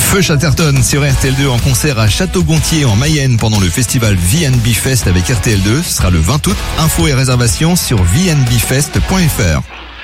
Feu Chatterton sur RTL2 en concert à Château-Gontier en Mayenne pendant le festival VNB Fest avec RTL2. Ce sera le 20 août. Infos et réservations sur vnbfest.fr.